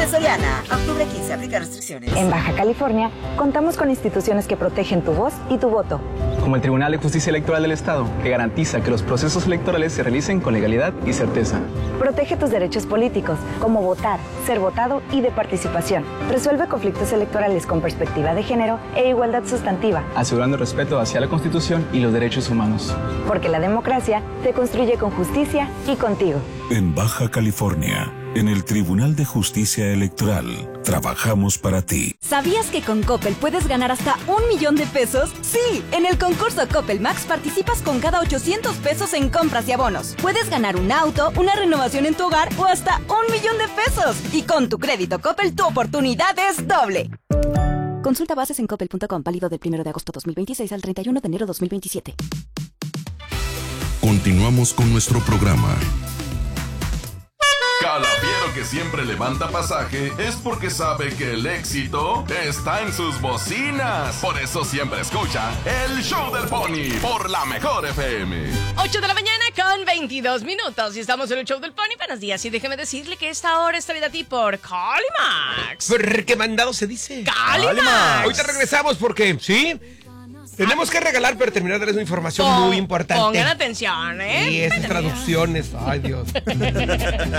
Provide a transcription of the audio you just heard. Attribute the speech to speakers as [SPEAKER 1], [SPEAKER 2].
[SPEAKER 1] Soriana, octubre 15, aplica restricciones.
[SPEAKER 2] En Baja California, contamos con instituciones que protegen tu voz y tu voto.
[SPEAKER 3] Como el Tribunal de Justicia Electoral del Estado, que garantiza que los procesos electorales se realicen con legalidad y certeza.
[SPEAKER 2] Protege tus derechos políticos, como votar, ser votado y de participación. Resuelve conflictos electorales con perspectiva de género e igualdad sustantiva.
[SPEAKER 3] Asegurando el respeto hacia la Constitución y los derechos humanos.
[SPEAKER 2] Porque la democracia te construye con justicia y contigo.
[SPEAKER 4] En Baja California, en el Tribunal de Justicia Electoral, trabajamos para ti.
[SPEAKER 5] ¿Sabías que con Coppel puedes ganar hasta 1 millón de pesos? Sí, en el concurso Coppel Max participas con cada 800 pesos en compras y abonos. Puedes ganar un auto, una renovación en tu hogar o hasta 1 millón de pesos. Y con tu crédito Coppel, tu oportunidad es doble. Consulta bases en coppel.com, válido del 1 de agosto 2026 al 31 de enero 2027.
[SPEAKER 4] Continuamos con nuestro programa.
[SPEAKER 6] Calafiero que siempre levanta pasaje es porque sabe que el éxito está en sus bocinas. Por eso siempre escucha el Show del Pony por la Mejor FM.
[SPEAKER 7] 8 de la mañana con 22 minutos. Y estamos en el Show del Pony. Buenos días. Y déjeme decirle que esta hora está vida a ti por Calimax.
[SPEAKER 8] ¿Qué mandado se dice?
[SPEAKER 7] Calimax.
[SPEAKER 8] Ahorita regresamos porque, ¿sí? Tenemos que regalar, pero terminar de darles una información muy importante.
[SPEAKER 7] Pongan atención, ¿eh?
[SPEAKER 8] Y esas traducciones. Ay, Dios.